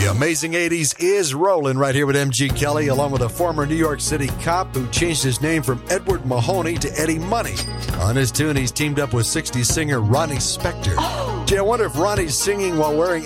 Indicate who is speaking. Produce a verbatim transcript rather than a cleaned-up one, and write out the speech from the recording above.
Speaker 1: The amazing eighties is rolling right here with M G Kelly, along with a former New York City cop who changed his name from Edward Mahoney to Eddie Money. On his tune, he's teamed up with sixties singer Ronnie Spector.
Speaker 2: Oh.
Speaker 1: Gee, I wonder if Ronnie's singing while wearing